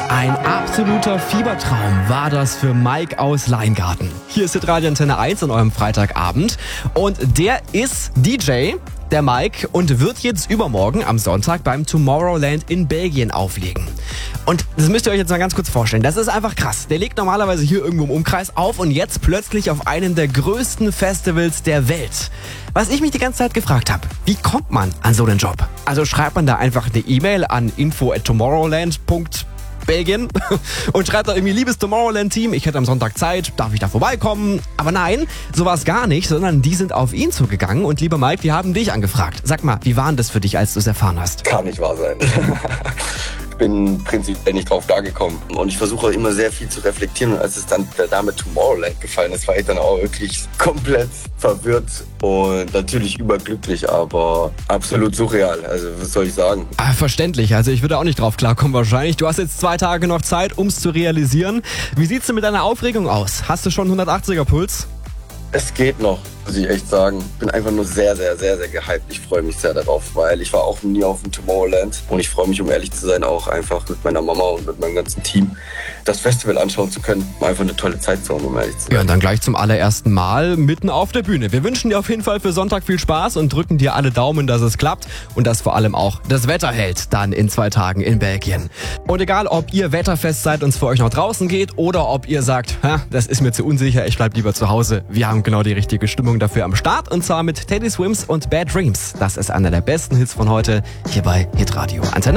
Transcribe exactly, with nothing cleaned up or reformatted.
Ein absoluter Fiebertraum war das für Mike aus Leingarten. Hier ist Hitradio Antenne eins an eurem Freitagabend und der ist D J, der Mike, und wird jetzt übermorgen am Sonntag beim Tomorrowland in Belgien auflegen. Und das müsst ihr euch jetzt mal ganz kurz vorstellen. Das ist einfach krass. Der legt normalerweise hier irgendwo im Umkreis auf und jetzt plötzlich auf einem der größten Festivals der Welt. Was ich mich die ganze Zeit gefragt habe, wie kommt man an so einen Job? Also schreibt man da einfach eine E-Mail an info at tomorrowland punkt Belgien und schreibt da irgendwie, liebes Tomorrowland-Team, ich hätte am Sonntag Zeit, darf ich da vorbeikommen? Aber nein, so war es gar nicht, sondern die sind auf ihn zugegangen und lieber Mike, die haben dich angefragt. Sag mal, wie war denn das für dich, als du es erfahren hast? Kann nicht wahr sein. Ich bin prinzipiell nicht drauf klargekommen und ich versuche immer sehr viel zu reflektieren, und als es dann der Name Tomorrowland gefallen ist, war ich dann auch wirklich komplett verwirrt und natürlich überglücklich, aber absolut surreal, also was soll ich sagen? Ah, verständlich, also ich würde auch nicht drauf klarkommen wahrscheinlich. Du hast jetzt zwei Tage noch Zeit, um es zu realisieren. Wie sieht's denn mit deiner Aufregung aus? Hast du schon hundertachtziger Puls? Es geht noch, muss ich echt sagen. Ich bin einfach nur sehr, sehr, sehr, sehr gehypt. Ich freue mich sehr darauf, weil ich war auch nie auf dem Tomorrowland und ich freue mich, um ehrlich zu sein, auch einfach mit meiner Mama und mit meinem ganzen Team das Festival anschauen zu können. Einfach eine tolle Zeit zu haben, um ehrlich zu sein. Ja, und dann gleich zum allerersten Mal mitten auf der Bühne. Wir wünschen dir auf jeden Fall für Sonntag viel Spaß und drücken dir alle Daumen, dass es klappt und dass vor allem auch das Wetter hält dann in zwei Tagen in Belgien. Und egal, ob ihr wetterfest seid und es für euch noch draußen geht oder ob ihr sagt, ha, das ist mir zu unsicher, ich bleib lieber zu Hause. Wir haben genau die richtige Stimmung dafür am Start und zwar mit Teddy Swims und Bad Dreams. Das ist einer der besten Hits von heute hier bei Hitradio Antenne.